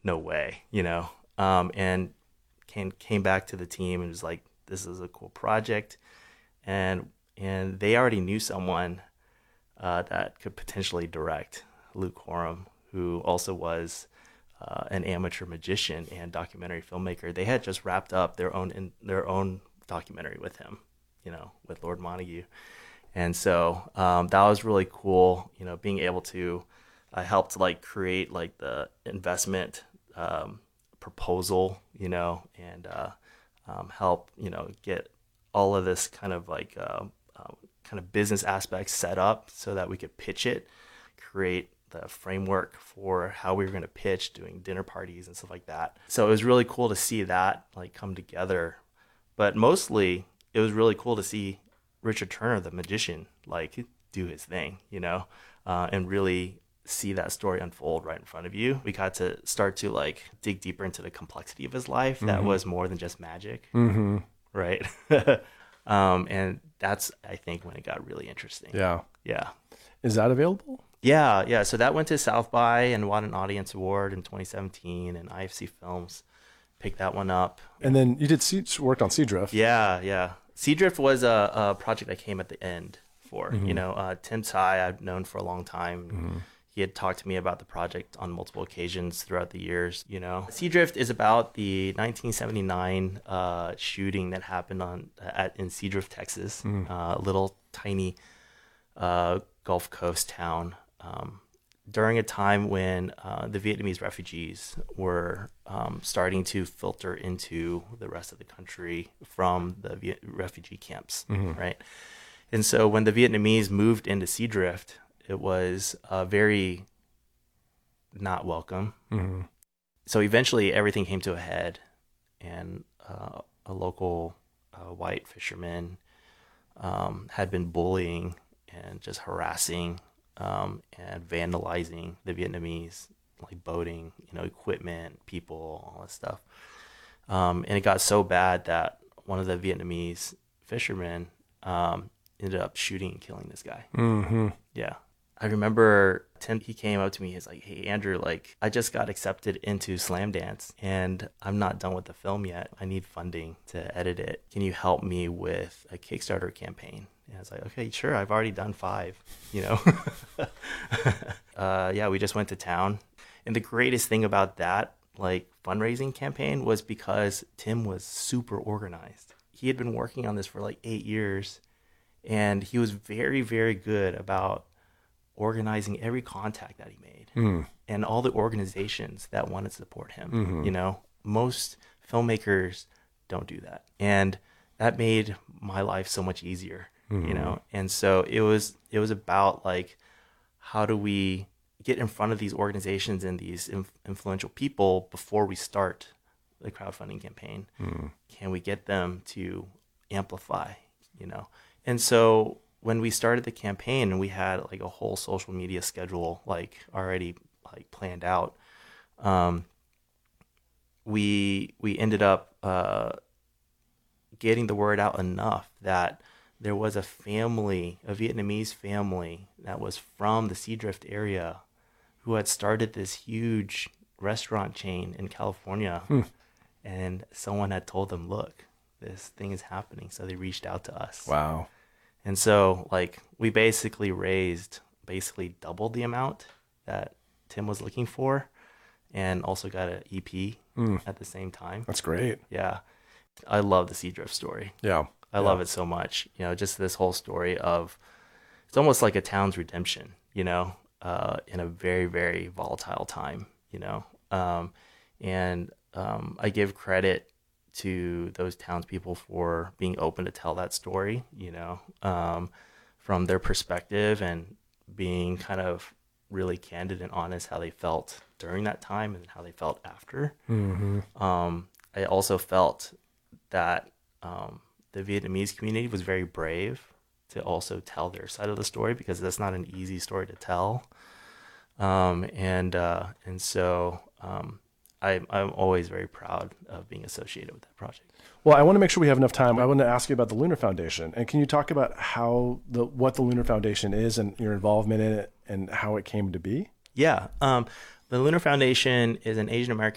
no way, and came back to the team and was like, this is a cool project. And they already knew someone that could potentially direct, Luke Horam, who also was an amateur magician and documentary filmmaker. They had just wrapped up their own documentary with him, with Lord Montague. And so that was really cool, being able to help to create the investment proposal, and help, get all of this kind of business aspects set up so that we could pitch it, create the framework for how we were going to pitch, doing dinner parties and stuff like that. So it was really cool to see that come together. But mostly it was really cool to see Richard Turner, the magician, do his thing, and really see that story unfold right in front of you. We got to start to dig deeper into the complexity of his life. That was more than just magic. Right. And that's, I think, when it got really interesting. Yeah. Yeah. Is that available? Yeah. So that went to South by and won an audience award in 2017, and IFC Films picked that one up. And then you worked on Seadrift. Yeah. Seadrift was a project I came at the end for. Tim Tsai I've known for a long time. He had talked to me about the project on multiple occasions throughout the years. Seadrift is about the 1979 shooting that happened in Seadrift, Texas, a little tiny Gulf Coast town, during a time when the Vietnamese refugees were starting to filter into the rest of the country from the refugee camps, right? And so when the Vietnamese moved into Seadrift, it was very not welcome. So eventually everything came to a head, and a local white fisherman had been bullying and just harassing and vandalizing the Vietnamese, boating, equipment, people, all that stuff. And it got so bad that one of the Vietnamese fishermen ended up shooting and killing this guy. Yeah. I remember Tim, he came up to me, he's like, hey, Andrew, I just got accepted into Slamdance and I'm not done with the film yet. I need funding to edit it. Can you help me with a Kickstarter campaign? And I was like, okay, sure. I've already done 5, Yeah, we just went to town. And the greatest thing about that, fundraising campaign was because Tim was super organized. He had been working on this for 8 years, and he was very, very good about organizing every contact that he made and all the organizations that wanted to support him. Most filmmakers don't do that. And that made my life so much easier, And so it was about how do we get in front of these organizations and these influential people before we start the crowdfunding campaign? Can we get them to amplify, And so when we started the campaign and we had a whole social media schedule already planned out, we ended up getting the word out enough that there was a Vietnamese family that was from the Seadrift area who had started this huge restaurant chain in California. And someone had told them, look, this thing is happening. So they reached out to us. Wow. And so we basically doubled the amount that Tim was looking for, and also got an EP at the same time. That's great. Yeah. I love the Seadrift story. Yeah. I love it so much. Just this whole story of, it's almost like a town's redemption, in a very, very volatile time, and I give credit to those townspeople for being open to tell that story, from their perspective, and being kind of really candid and honest how they felt during that time and how they felt after. I also felt that the Vietnamese community was very brave to also tell their side of the story, because that's not an easy story to tell. And so I'm always very proud of being associated with that project. Well, I want to make sure we have enough time. I want to ask you about the Lunar Foundation. And can you talk about what the Lunar Foundation is and your involvement in it and how it came to be? Yeah. The Lunar Foundation is an Asian American